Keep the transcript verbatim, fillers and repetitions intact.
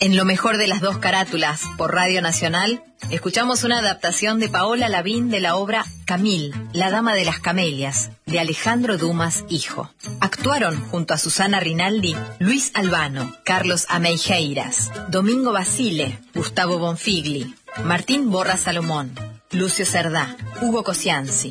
En Lo mejor de las dos carátulas, por Radio Nacional, escuchamos una adaptación de Paola Lavín de la obra Camille, la dama de las camelias, de Alejandro Dumas hijo. Actuaron junto a Susana Rinaldi, Luis Albano, Carlos Ameijeiras, Domingo Basile, Gustavo Bonfigli, Martín Borra Salomón, Lucio Cerdá, Hugo Cosianzi,